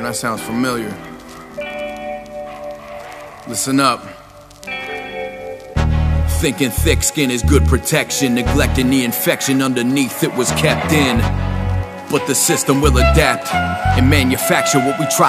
That sounds familiar. Listen up. Thinking thick skin is good protection, neglecting the infection underneath it was kept in. But the system will adapt and manufacture what we try